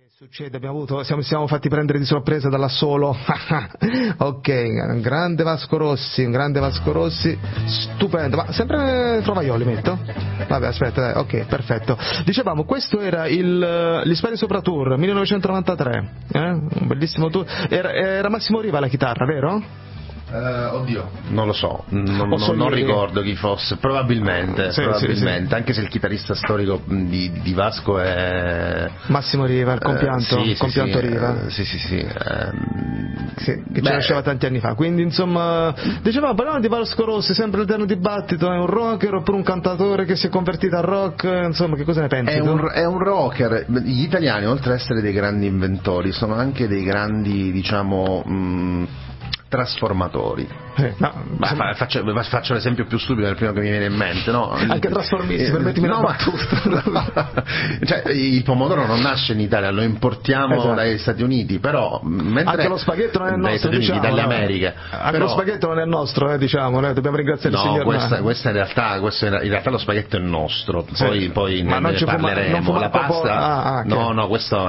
Succede, siamo fatti prendere di sorpresa dall'assolo. Ok, un grande Vasco Rossi, stupendo, ma sempre Trovaioli metto? Vabbè, aspetta, dai, ok, perfetto. Dicevamo, questo era gli Spari Sopra Tour 1993, un bellissimo tour. Era Massimo Riva la chitarra, vero? Oddio, non lo so, non ricordo chi fosse, probabilmente, sì. Anche se il chitarrista storico di Vasco è Massimo Riva, il compianto Riva. Sì, che ci lasciava tanti anni fa. Quindi insomma, dicevamo, parliamo di Vasco Rossi, sempre l'eterno dibattito, è un rocker oppure un cantatore che si è convertito al rock, insomma, che cosa ne pensi? È un rocker. Gli italiani, oltre ad essere dei grandi inventori, sono anche dei grandi, diciamo, trasformatori. Faccio l'esempio più stupido, il primo che mi viene in mente, no? Anche trasformisti, permettimi una battuta. Cioè, il pomodoro non nasce in Italia, lo importiamo dagli Stati Uniti, però anche lo spaghetto non è nostro, dalle Americhe. Anche lo spaghetto non è nostro, diciamo, dobbiamo ringraziare il signor questa in realtà lo spaghetto è nostro, poi ma ne parleremo. La pasta no, questo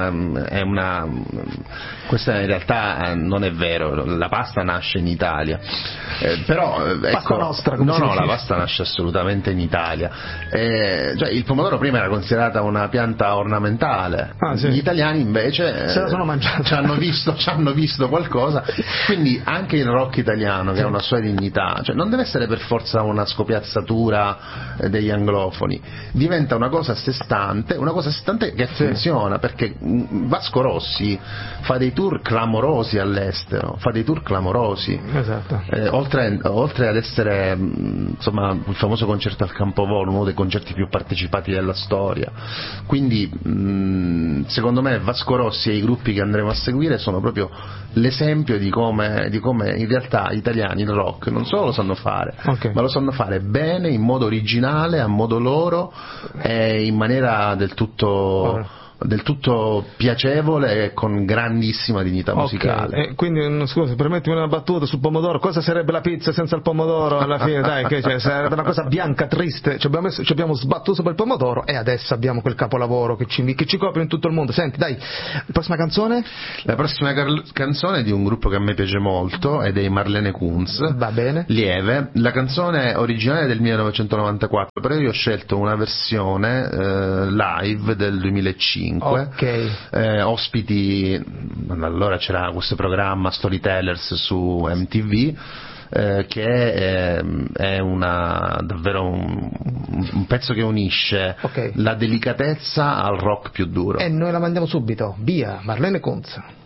in realtà non è vero, la pasta nasce in Italia, però pasta nostra, la pasta nasce assolutamente in Italia. Cioè, il pomodoro prima era considerata una pianta ornamentale, gli italiani invece se la sono mangiata, ci hanno visto qualcosa, quindi anche il rock italiano, che ha una sua dignità, cioè non deve essere per forza una scopiazzatura degli anglofoni, diventa una cosa a sé stante che funziona, perché Vasco Rossi fa dei tour clamorosi all'estero, esatto. Oltre ad essere insomma il famoso concerto al Campovolo, uno dei concerti più partecipati della storia, quindi secondo me Vasco Rossi e i gruppi che andremo a seguire sono proprio l'esempio di come in realtà gli italiani il rock non solo lo sanno fare, ma lo sanno fare bene, in modo originale, a modo loro, e in maniera del tutto piacevole e con grandissima dignità musicale. Quindi scusa, permettimi una battuta sul pomodoro. Cosa sarebbe la pizza senza il pomodoro alla fine? Dai, sarebbe una cosa bianca, triste. Ci abbiamo sbattuto sopra il pomodoro e adesso abbiamo quel capolavoro che ci copre in tutto il mondo. Senti, dai, la prossima canzone? La prossima canzone è di un gruppo che a me piace molto, è dei Marlene Kunz. Va bene. Lieve. La canzone è originale del 1994, però io ho scelto una versione live del 2005. Ospiti, allora c'era questo programma Storytellers su MTV, che è davvero un pezzo che unisce la delicatezza al rock più duro. E noi la mandiamo subito, via, Marlene Kunz.